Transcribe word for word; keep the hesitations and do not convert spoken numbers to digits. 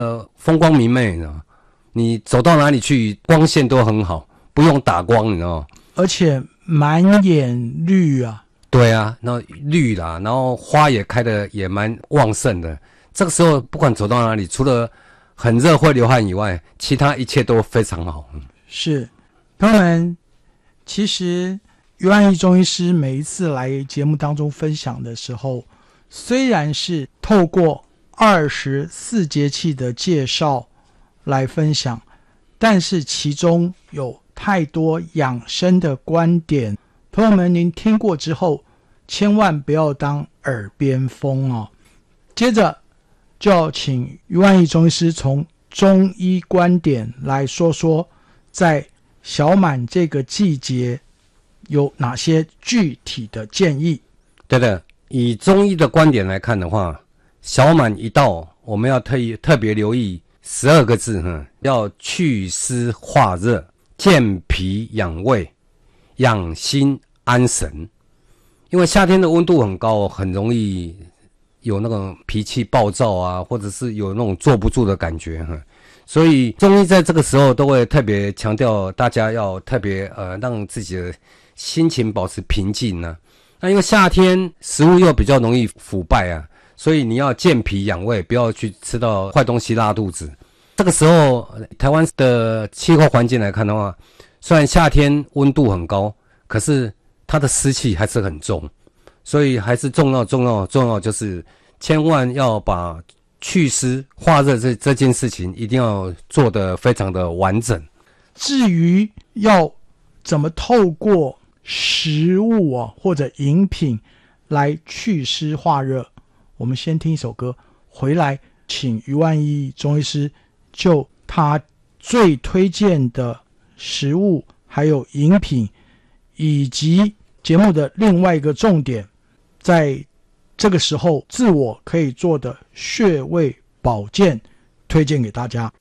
呃风光明媚，你知道吗？你走到哪里去，光线都很好，不用打光，你知道吗？ 而且满眼绿啊。 对啊，然后绿啦，然后花也开得也蛮旺盛的。这个时候不管走到哪里，除了很热会流汗以外，其他一切都非常好。 是，朋友们，其实于万益中医师每一次来节目当中分享的时候，虽然是透过二十四节气的介绍来分享，但是其中有太多养生的观点，朋友们您听过之后千万不要当耳边风哦。接着就要请于万益中医师从中医观点来说说在小满这个季节有哪些具体的建议。 对的，以中医的观点来看的话，小满一到，我们要特意特别留意十二个字，哼，要祛湿化热，健脾养胃，养心安神。因为夏天的温度很高，很容易有那种脾气暴躁啊，或者是有那种坐不住的感觉，哼。所以中医在这个时候都会特别强调大家要特别呃让自己的心情保持平静呢、啊。那因为夏天食物又比较容易腐败啊，所以你要健脾养胃，不要去吃到坏东西拉肚子。这个时候台湾的气候环境来看的话，虽然夏天温度很高，可是它的湿气还是很重，所以还是重要重要重要就是千万要把祛湿化热这这件事情一定要做得非常的完整。 至于要怎么透过食物啊或者饮品来祛湿化热，我们先听一首歌，回来请于万益中医师就他最推荐的食物还有饮品，以及节目的另外一个重点，在这个时候自我可以做的穴位保健推荐给大家。